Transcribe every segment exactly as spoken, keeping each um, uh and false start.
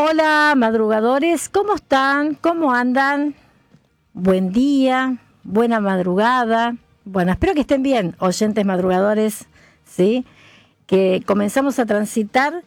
Hola, madrugadores, ¿cómo están? ¿Cómo andan? Buen día, buena madrugada. Bueno, espero que estén bien, oyentes madrugadores, ¿sí? Que comenzamos a transitar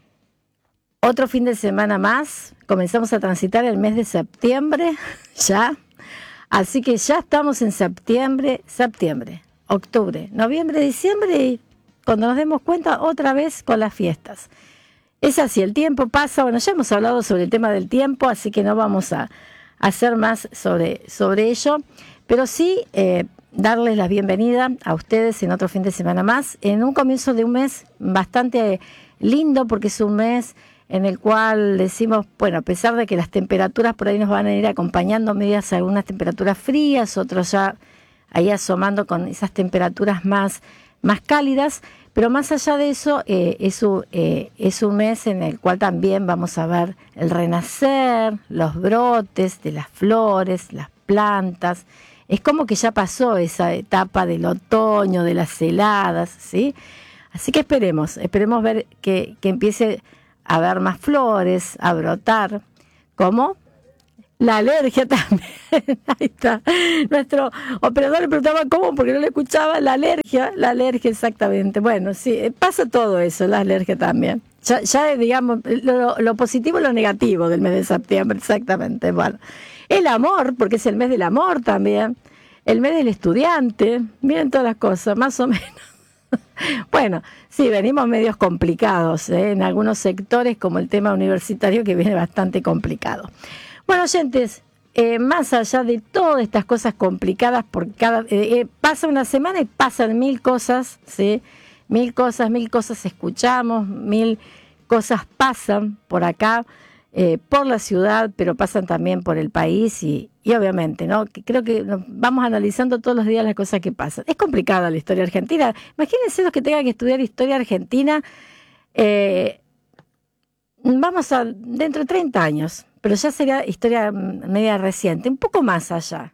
otro fin de semana más. Comenzamos a transitar el mes de septiembre, ya. Así que ya estamos en septiembre, septiembre, octubre, noviembre, diciembre y cuando nos demos cuenta otra vez con las fiestas. Es así, el tiempo pasa. Bueno, ya hemos hablado sobre el tema del tiempo, así que no vamos a hacer más sobre, sobre ello, pero sí eh, darles la bienvenida a ustedes en otro fin de semana más, en un comienzo de un mes bastante lindo, porque es un mes en el cual decimos, bueno, a pesar de que las temperaturas por ahí nos van a ir acompañando, medias algunas temperaturas frías, otros ya ahí asomando con esas temperaturas más, más cálidas, pero más allá de eso, eh, es, un, eh, es un mes en el cual también vamos a ver el renacer, los brotes de las flores, las plantas. Es como que ya pasó esa etapa del otoño, de las heladas, ¿sí? Así que esperemos, esperemos ver que, que empiece a haber más flores, a brotar. ¿Cómo? La alergia también. Ahí está. Nuestro operador le preguntaba cómo, porque no le escuchaba. La alergia, la alergia exactamente. Bueno, sí, pasa todo eso, la alergia también. Ya, ya digamos, lo, lo positivo y lo negativo del mes de septiembre, exactamente. Bueno, el amor, porque es el mes del amor también. El mes del estudiante. Miren todas las cosas, más o menos. Bueno, sí, venimos medios complicados, ¿eh? En algunos sectores, como el tema universitario, que viene bastante complicado. Bueno, oyentes, eh, más allá de todas estas cosas complicadas, por cada eh, eh, pasa una semana y pasan mil cosas, ¿sí? Mil cosas, mil cosas escuchamos, mil cosas pasan por acá, eh, por la ciudad, pero pasan también por el país y, y obviamente, ¿no? Que creo que vamos analizando todos los días las cosas que pasan. Es complicada la historia argentina. Imagínense los que tengan que estudiar historia argentina, eh, vamos a dentro de treinta años. Pero ya sería historia media reciente, un poco más allá,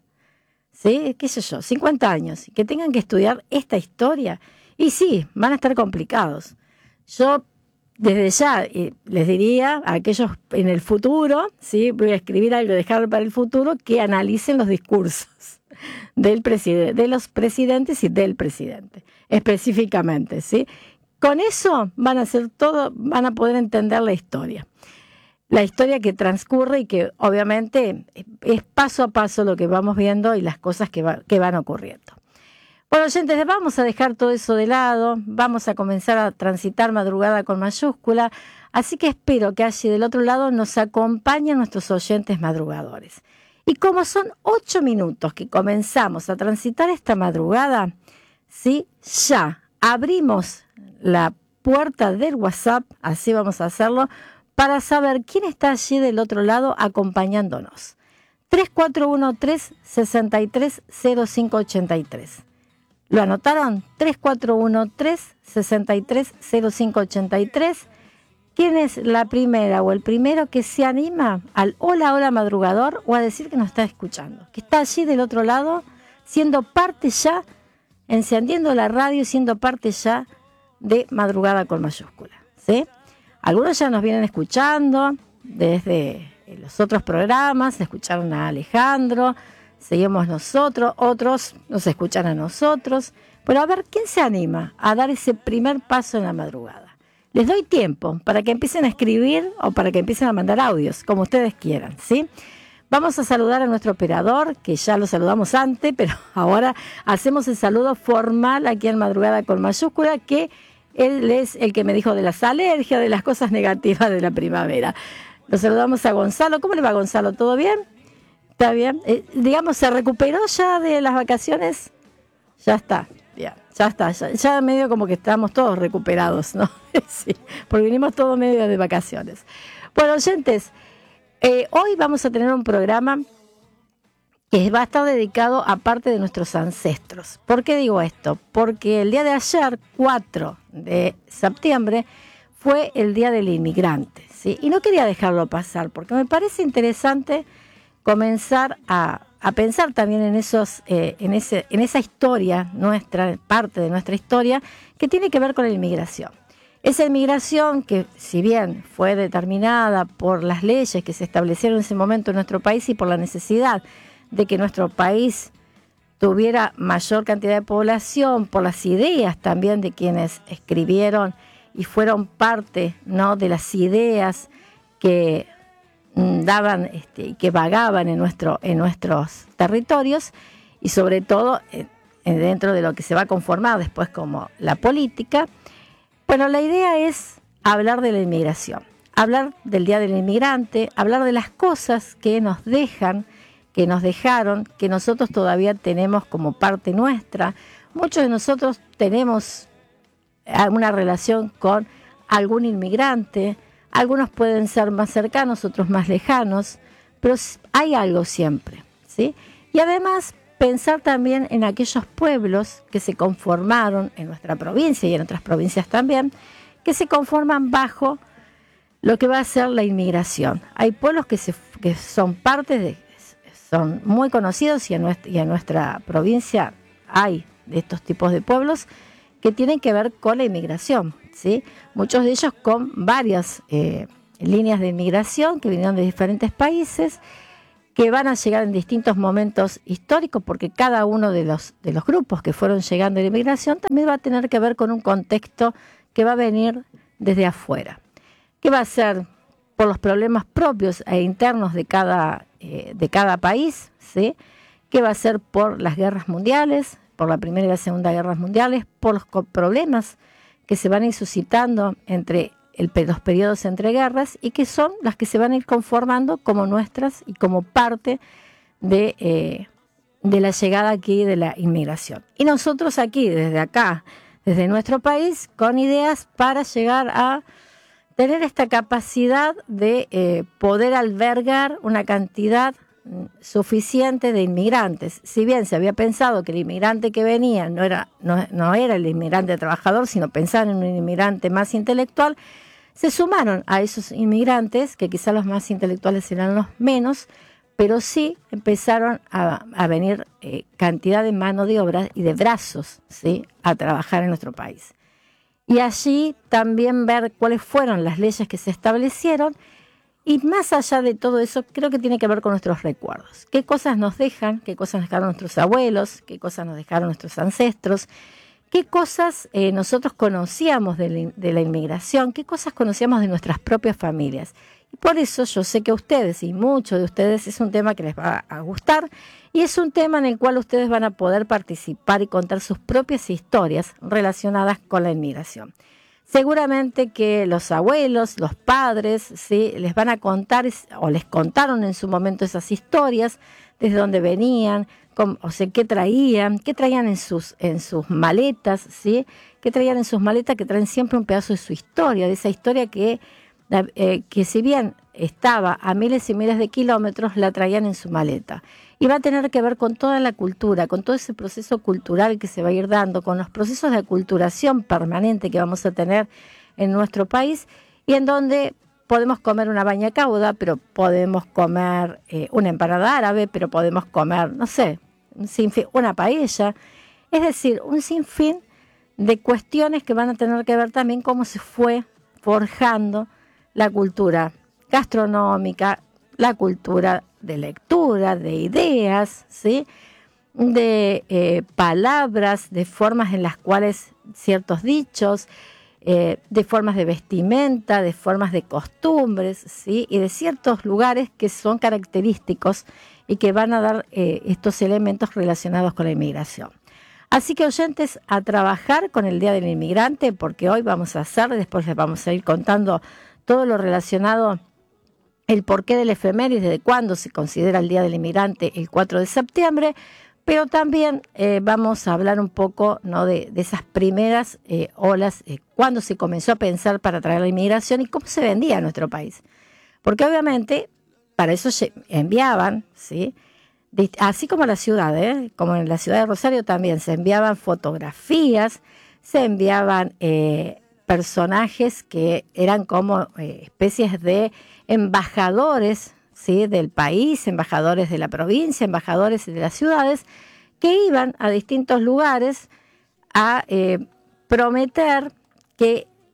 ¿sí? ¿Qué sé yo? cincuenta años, que tengan que estudiar esta historia. Y sí, van a estar complicados. Yo, desde ya, eh, les diría a aquellos en el futuro, ¿sí? Voy a escribir algo, dejarlo para el futuro, que analicen los discursos del preside- de los presidentes y del presidente, específicamente, ¿sí? Con eso van a hacer todo, van a poder entender la historia. La historia que transcurre y que obviamente es paso a paso lo que vamos viendo y las cosas que, va, que van ocurriendo. Bueno, oyentes, vamos a dejar todo eso de lado, vamos a comenzar a transitar madrugada con mayúscula, así que espero que allí del otro lado nos acompañen nuestros oyentes madrugadores. Y como son ocho minutos que comenzamos a transitar esta madrugada, ¿sí? Ya abrimos la puerta del WhatsApp, así vamos a hacerlo, para saber quién está allí del otro lado acompañándonos. tres cuatro uno tres, seis tres cero cinco ocho tres. ¿Lo anotaron? tres cuatro uno tres, seis tres cero cinco ocho tres. ¿Quién es la primera o el primero que se anima al hola, hola madrugador o a decir que nos está escuchando? Que está allí del otro lado, siendo parte ya, encendiendo la radio, siendo parte ya de Madrugada con mayúscula, ¿sí? Algunos ya nos vienen escuchando desde los otros programas, escucharon a Alejandro, seguimos nosotros, otros nos escuchan a nosotros. Pero a ver, ¿quién se anima a dar ese primer paso en la madrugada? Les doy tiempo para que empiecen a escribir o para que empiecen a mandar audios, como ustedes quieran, ¿sí? Vamos a saludar a nuestro operador, que ya lo saludamos antes, pero ahora hacemos el saludo formal aquí en Madrugada con mayúscula, que él es el que me dijo de las alergias, de las cosas negativas de la primavera. Lo saludamos a Gonzalo. ¿Cómo le va, Gonzalo? ¿Todo bien? ¿Está bien? Eh, digamos, ¿se recuperó ya de las vacaciones? Ya está, ya, ya está. Ya, ya medio como que estamos todos recuperados, ¿no? Sí, porque vinimos todos medio de vacaciones. Bueno, oyentes, eh, hoy vamos a tener un programa que va a estar dedicado a parte de nuestros ancestros. ¿Por qué digo esto? Porque el día de ayer, cuatro de septiembre, fue el Día del Inmigrante, ¿sí? Y no quería dejarlo pasar, porque me parece interesante comenzar a, a pensar también en esos, eh, en ese, en esa historia nuestra, parte de nuestra historia, que tiene que ver con la inmigración. Esa inmigración que, si bien fue determinada por las leyes que se establecieron en ese momento en nuestro país y por la necesidad de que nuestro país tuviera mayor cantidad de población, por las ideas también de quienes escribieron y fueron parte, ¿no?, de las ideas que mm, daban, este, que vagaban en, nuestro, en nuestros territorios, y sobre todo eh, dentro de lo que se va a conformar después como la política. Bueno, la idea es hablar de la inmigración, hablar del Día del Inmigrante, hablar de las cosas que nos dejan, que nos dejaron, que nosotros todavía tenemos como parte nuestra. Muchos de nosotros tenemos alguna relación con algún inmigrante, algunos pueden ser más cercanos, otros más lejanos, pero hay algo siempre, ¿sí? Y además pensar también en aquellos pueblos que se conformaron en nuestra provincia y en otras provincias también, que se conforman bajo lo que va a ser la inmigración. Hay pueblos que, se, que son parte de, son muy conocidos, y en, nuestra, y en nuestra provincia hay de estos tipos de pueblos que tienen que ver con la inmigración, ¿sí? Muchos de ellos con varias eh, líneas de inmigración que vinieron de diferentes países, que van a llegar en distintos momentos históricos, porque cada uno de los, de los grupos que fueron llegando a la inmigración también va a tener que ver con un contexto que va a venir desde afuera, que va a ser por los problemas propios e internos de cada, eh, de cada país, ¿sí? Que va a ser por las guerras mundiales, por la Primera y la Segunda Guerras Mundiales, por los problemas que se van a ir suscitando entre el, los periodos entre guerras, y que son las que se van a ir conformando como nuestras y como parte de, eh, de la llegada aquí de la inmigración. Y nosotros aquí, desde acá, desde nuestro país, con ideas para llegar a tener esta capacidad de eh, poder albergar una cantidad suficiente de inmigrantes. Si bien se había pensado que el inmigrante que venía no era, no, no era el inmigrante trabajador, sino pensar en un inmigrante más intelectual, se sumaron a esos inmigrantes, que quizás los más intelectuales eran los menos, pero sí empezaron a, a venir eh, cantidad de mano de obra y de brazos, ¿sí?, a trabajar en nuestro país. Y allí también ver cuáles fueron las leyes que se establecieron. Y más allá de todo eso, creo que tiene que ver con nuestros recuerdos. ¿Qué cosas nos dejan? ¿Qué cosas nos dejaron nuestros abuelos? ¿Qué cosas nos dejaron nuestros ancestros? ¿Qué cosas eh, nosotros conocíamos de la, de la inmigración? ¿Qué cosas conocíamos de nuestras propias familias? Y por eso yo sé que a ustedes, y muchos de ustedes, es un tema que les va a gustar, y es un tema en el cual ustedes van a poder participar y contar sus propias historias relacionadas con la inmigración. Seguramente que los abuelos, los padres, ¿sí?, les van a contar o les contaron en su momento esas historias, desde dónde venían, cómo, o sea, qué traían, qué traían en sus, en sus maletas, ¿sí?, qué traían en sus maletas, que traen siempre un pedazo de su historia, de esa historia que, eh, que si bien estaba a miles y miles de kilómetros, la traían en su maleta. Y va a tener que ver con toda la cultura, con todo ese proceso cultural que se va a ir dando, con los procesos de aculturación permanente que vamos a tener en nuestro país, y en donde podemos comer una baña cauda, pero podemos comer eh, una empanada árabe, pero podemos comer, no sé, un sinfín, una paella. Es decir, un sinfín de cuestiones que van a tener que ver también cómo se fue forjando la cultura gastronómica, la cultura de lectura, de ideas, ¿sí?, de eh, palabras, de formas en las cuales ciertos dichos, eh, de formas de vestimenta, de formas de costumbres, ¿sí?, y de ciertos lugares que son característicos y que van a dar eh, estos elementos relacionados con la inmigración. Así que, oyentes, a trabajar con el Día del Inmigrante, porque hoy vamos a hacer, después les vamos a ir contando todo lo relacionado, el porqué del efeméride, desde cuándo se considera el Día del Inmigrante, el cuatro de septiembre, pero también eh, vamos a hablar un poco, ¿no?, de, de esas primeras eh, olas, eh, cuándo se comenzó a pensar para traer la inmigración y cómo se vendía en nuestro país. Porque obviamente para eso enviaban, ¿sí?, de, así como la ciudad, ¿eh? como en la ciudad de Rosario también, se enviaban fotografías, se enviaban eh, personajes que eran como eh, especies de embajadores, ¿sí?, del país, embajadores de la provincia, embajadores de las ciudades, que iban a distintos lugares a eh, prometer que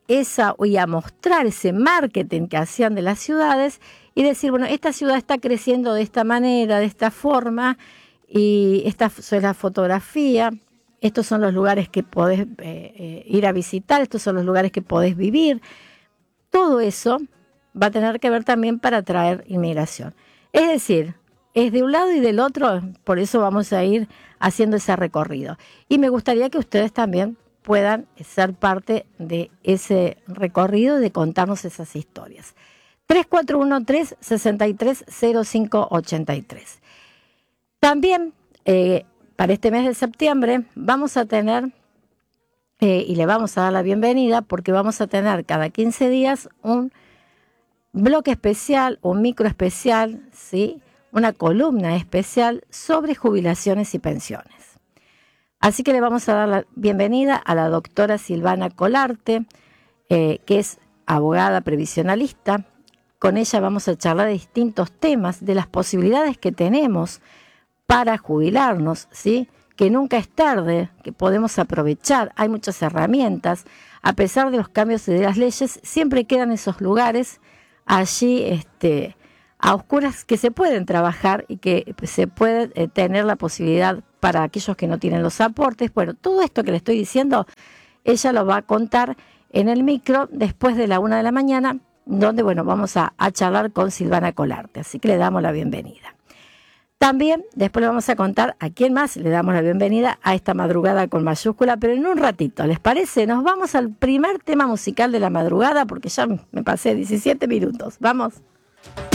esa y a mostrar ese marketing que hacían de las ciudades y decir, bueno, esta ciudad está creciendo de esta manera, de esta forma, y esta es la fotografía, estos son los lugares que podés eh, eh, ir a visitar, estos son los lugares que podés vivir. Todo eso va a tener que ver también para atraer inmigración. Es decir, es de un lado y del otro, por eso vamos a ir haciendo ese recorrido. Y me gustaría que ustedes también puedan ser parte de ese recorrido, de contarnos esas historias. tres cuatro uno tres, seis tres cero cinco ocho tres. También, eh, para este mes de septiembre, vamos a tener, eh, y le vamos a dar la bienvenida, porque vamos a tener cada quince días un bloque especial, un micro especial, ¿sí? Una columna especial sobre jubilaciones y pensiones. Así que le vamos a dar la bienvenida a la doctora Silvana Colarte, eh, que es abogada previsionalista. Con ella vamos a charlar de distintos temas, de las posibilidades que tenemos para jubilarnos, ¿sí? Que nunca es tarde, que podemos aprovechar. Hay muchas herramientas. A pesar de los cambios de las leyes, siempre quedan esos lugares allí este, a oscuras que se pueden trabajar y que se puede eh, tener la posibilidad para aquellos que no tienen los aportes. Bueno, todo esto que le estoy diciendo, ella lo va a contar en el micro después de la una de la mañana, donde, bueno, vamos a, a charlar con Silvana Colarte. Así que le damos la bienvenida. También después le vamos a contar a quién más le damos la bienvenida a esta madrugada con mayúscula, pero en un ratito, ¿les parece? Nos vamos al primer tema musical de la madrugada porque ya me pasé diecisiete minutos. Vamos.